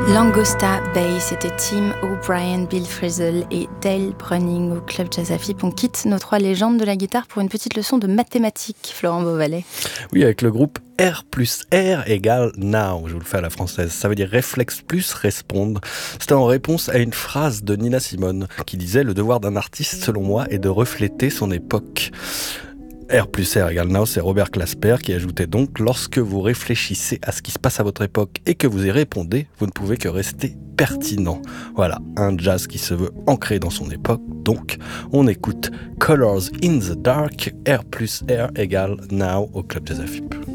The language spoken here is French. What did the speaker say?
Langosta Bay, c'était Tim O'Brien, Bill Frisell et Dale Brunning au Club Jazz Afip. On quitte nos trois légendes de la guitare pour une petite leçon de mathématiques, Florent Beauvalet. Oui, avec le groupe R plus R égale now, je vous le fais à la française. Ça veut dire réflexe plus répondre. C'était en réponse à une phrase de Nina Simone qui disait « Le devoir d'un artiste, selon moi, est de refléter son époque ». R plus R égale now, c'est Robert Clasper qui ajoutait donc « Lorsque vous réfléchissez à ce qui se passe à votre époque et que vous y répondez, vous ne pouvez que rester pertinent ». Voilà, un jazz qui se veut ancré dans son époque. Donc, on écoute Colors in the Dark, R plus R égale now au Club Jazz Afip.